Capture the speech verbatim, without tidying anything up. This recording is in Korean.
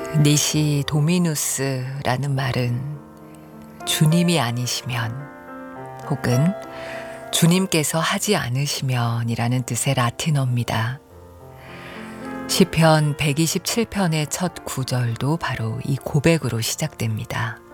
니시 도미누스라는 말은 주님이 아니시면 혹은 주님께서 하지 않으시면이라는 뜻의 라틴어입니다. 시편 백이십칠 편의 첫 구절도 바로 이 고백으로 시작됩니다.